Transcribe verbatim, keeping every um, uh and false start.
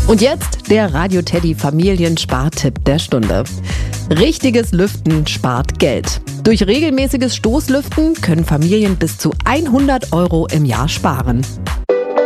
Und jetzt der Radio Teddy Familienspartipp der Stunde. Richtiges Lüften spart Geld. Durch regelmäßiges Stoßlüften können Familien bis zu hundert Euro im Jahr sparen.